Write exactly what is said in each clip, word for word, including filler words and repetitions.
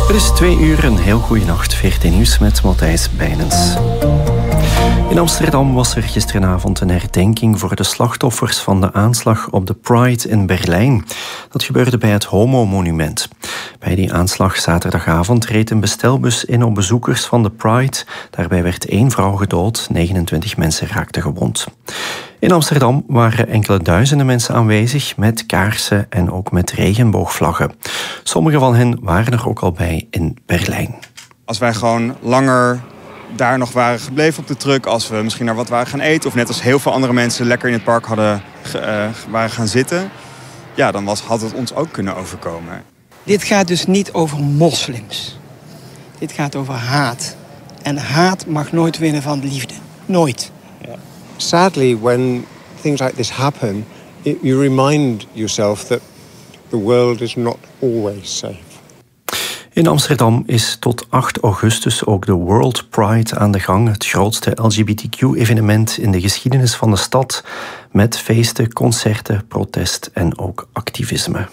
Het is twee uur, een heel goede nacht. V R T Nieuws met Matthijs Bijnens. In Amsterdam was er gisteravond een herdenking voor de slachtoffers van de aanslag op de Pride in Berlijn. Dat gebeurde bij het Homo-monument. Bij die aanslag zaterdagavond reed een bestelbus in op bezoekers van de Pride. Daarbij werd één vrouw gedood, negenentwintig mensen raakten gewond. In Amsterdam waren enkele duizenden mensen aanwezig met kaarsen en ook met regenboogvlaggen. Sommige van hen waren er ook al bij in Berlijn. Als wij gewoon langer daar nog waren gebleven op de truck, als we misschien naar wat waren gaan eten, of net als heel veel andere mensen lekker in het park hadden, uh, waren gaan zitten, ja, dan was, had het ons ook kunnen overkomen. Dit gaat dus niet over moslims. Dit gaat over haat. En haat mag nooit winnen van liefde. Nooit. Yeah. Sadly, when things like this happen, you remind yourself that the world is not always safe. In Amsterdam is tot acht augustus ook de World Pride aan de gang. Het grootste L G B T Q-evenement in de geschiedenis van de stad. Met feesten, concerten, protest en ook activisme.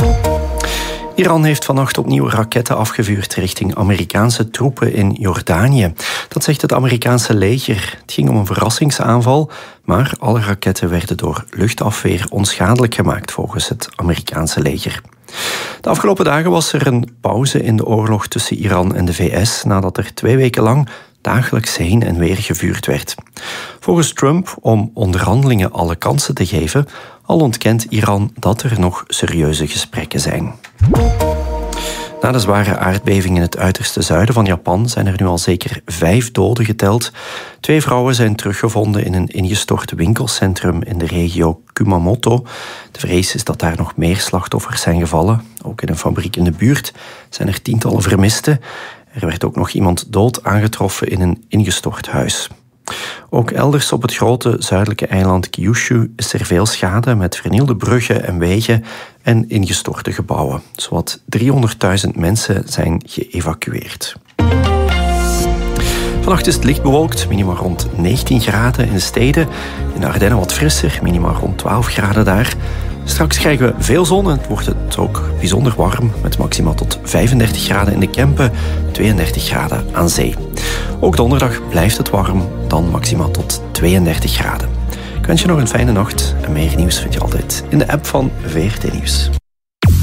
Iran heeft vannacht opnieuw raketten afgevuurd richting Amerikaanse troepen in Jordanië. Dat zegt het Amerikaanse leger. Het ging om een verrassingsaanval, maar alle raketten werden door luchtafweer onschadelijk gemaakt volgens het Amerikaanse leger. De afgelopen dagen was er een pauze in de oorlog tussen Iran en de V S nadat er twee weken lang dagelijks heen en weer gevuurd werd. Volgens Trump om onderhandelingen alle kansen te geven, al ontkent Iran dat er nog serieuze gesprekken zijn. Na de zware aardbeving in het uiterste zuiden van Japan zijn er nu al zeker vijf doden geteld. Twee vrouwen zijn teruggevonden in een ingestort winkelcentrum in de regio Kumamoto. De vrees is dat daar nog meer slachtoffers zijn gevallen. Ook in een fabriek in de buurt zijn er tientallen vermisten. Er werd ook nog iemand dood aangetroffen in een ingestort huis. Ook elders op het grote zuidelijke eiland Kyushu is er veel schade met vernielde bruggen en wegen en ingestorte gebouwen. Zowat driehonderdduizend mensen zijn geëvacueerd. Vannacht is het licht bewolkt, minimaal rond negentien graden in de steden. In de Ardennen wat frisser, minimaal rond twaalf graden daar. Straks krijgen we veel zon en het wordt het ook bijzonder warm, met maximaal tot vijfendertig graden in de Kempen, tweeëndertig graden aan zee. Ook donderdag blijft het warm, dan maximaal tot tweeëndertig graden. Ik wens je nog een fijne nacht en meer nieuws vind je altijd in de app van V R T Nieuws.